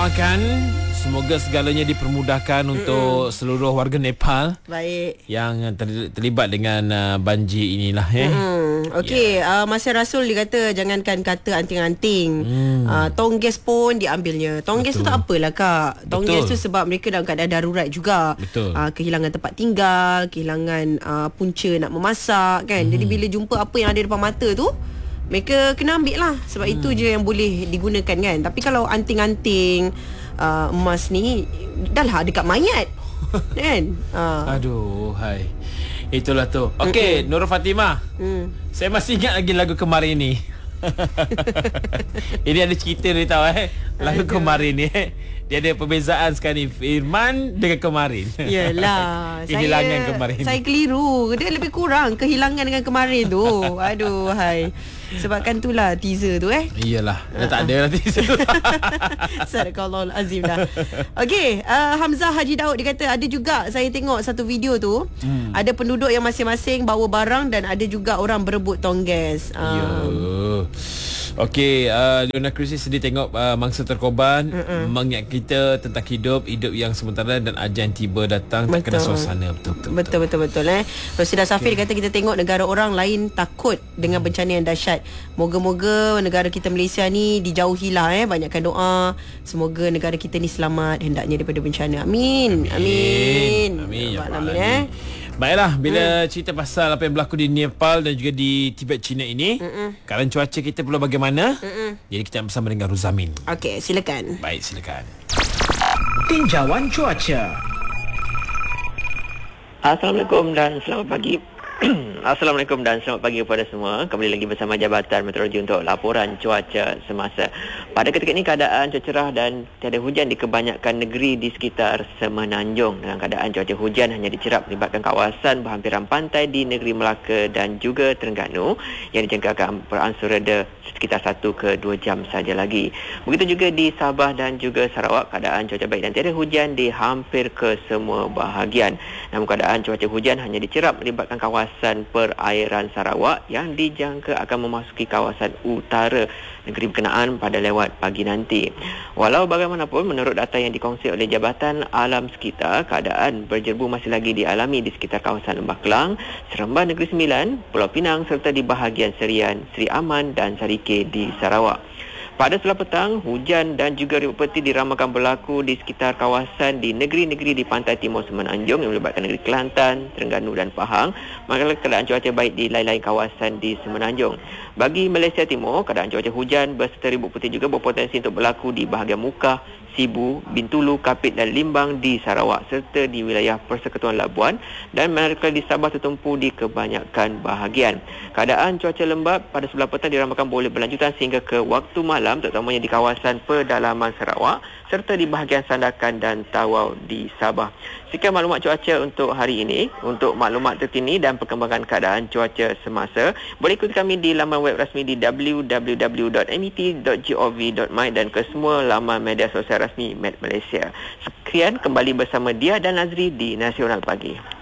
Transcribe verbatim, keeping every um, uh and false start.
doakan semoga segalanya dipermudahkan Mm-mm. untuk seluruh warga Nepal. Baik. Yang ter- terlibat dengan uh, banjir inilah eh. Okey, yeah. uh, Masa Rasul dia kata jangankan kata anting-anting. Mm. Uh, tongges pun diambilnya. Tongges Betul. tu tak apalah kak. Tongges Betul. tu sebab mereka dalam keadaan darurat juga. Betul. Uh, kehilangan tempat tinggal, kehilangan uh, punca nak memasak kan. Mm. Jadi bila jumpa apa yang ada depan mata tu, mereka kena ambil lah. Sebab hmm. itu je yang boleh digunakan kan. Tapi kalau anting-anting uh, emas ni dah lah dekat mayat kan. uh. Aduh, hai. Itulah tu. Okey, Nurul Fatimah. mm. Saya masih ingat lagi lagu kemarin ni. Ini ada cerita dia tahu eh. Lagu Aduh. kemarin ni eh. Dia ada perbezaan sekarang ni Firman dengan kemarin. Yalah. Kehilangan saya, kemarin. Saya keliru. Dia lebih kurang kehilangan dengan kemarin tu. Aduh, hai. Sebabkan itulah teaser tu eh. Iyalah. Dah tak ada lah teaser tu. Sadaqallahul azim dah. Okey, uh, Hamzah Haji Daud dia kata ada juga saya tengok satu video tu. Hmm. Ada penduduk yang masing-masing bawa barang dan ada juga orang berebut tongges. Um, ya. Okey, uh, Leona Christie sedih tengok uh, mangsa terkorban, Mm-mm. mengingat kita tentang hidup, hidup yang sementara dan ajal yang tiba datang tak kena suasana. Betul betul. Betul betul betul, betul eh. Rosidah Safir okay. kata kita tengok negara orang lain takut dengan bencana yang dahsyat. Moga-moga negara kita Malaysia ni dijauhilah eh, banyakkan doa. Semoga negara kita ni selamat hendaknya daripada bencana. Amin. Amin. Amin. Amin. Ya Amin eh. Baiklah, bila hmm. cerita pasal apa yang berlaku di Nepal dan juga di Tibet, China ini, Mm-mm. keadaan cuaca kita pula bagaimana? Mm-mm. Jadi kita bersama dengan Ruzamin. Okey, silakan. Baik, silakan. Tinjauan cuaca. Assalamualaikum dan selamat pagi. Assalamualaikum dan selamat pagi kepada semua. Kembali lagi bersama Jabatan Meteorologi untuk laporan cuaca semasa. Pada ketika ini keadaan cuaca cerah dan tiada hujan di kebanyakan negeri di sekitar Semenanjung. Dengan keadaan cuaca hujan hanya dicerap melibatkan kawasan berhampiran pantai di negeri Melaka dan juga Terengganu yang dijangkakan beransur reda sekitar satu ke dua jam saja lagi. Begitu juga di Sabah dan juga Sarawak, keadaan cuaca baik dan tiada hujan di hampir ke semua bahagian. Namun keadaan cuaca hujan hanya dicerap melibatkan kawasan perairan Sarawak yang dijangka akan memasuki kawasan utara negeri berkenaan pada lewat pagi nanti. Walau bagaimanapun, menurut data yang dikongsi oleh Jabatan Alam Sekitar, keadaan berjerbu masih lagi dialami di sekitar kawasan Lembah Kelang, Seremban Negeri Sembilan, Pulau Pinang serta di bahagian Serian, Seri Aman dan Sarike di Sarawak. Pada sebelah petang, hujan dan juga ribuan peti diramalkan berlaku di sekitar kawasan di negeri-negeri di pantai timur Semenanjung yang melibatkan negeri Kelantan, Terengganu dan Pahang, manakala keadaan cuaca baik di lain-lain kawasan di Semenanjung. Bagi Malaysia Timur, keadaan cuaca hujan berserta ribuan peti juga berpotensi untuk berlaku di bahagian Mukah, Sibu, Bintulu, Kapit dan Limbang di Sarawak serta di wilayah Persekutuan Labuan, dan manakala di Sabah tertumpu di kebanyakan bahagian. Keadaan cuaca lembap pada sebelah petang diramalkan boleh berlanjutan sehingga ke waktu malam, terutamanya di kawasan pedalaman Sarawak serta di bahagian Sandakan dan Tawau di Sabah. Sekian maklumat cuaca untuk hari ini. Untuk maklumat terkini dan perkembangan keadaan cuaca semasa, boleh ikuti kami di laman web rasmi di w w w dot m e t dot gov dot my dan ke semua laman media sosial rasmi Met Malaysia. Sekian, kembali bersama Dia dan Nazri di Nasional Pagi.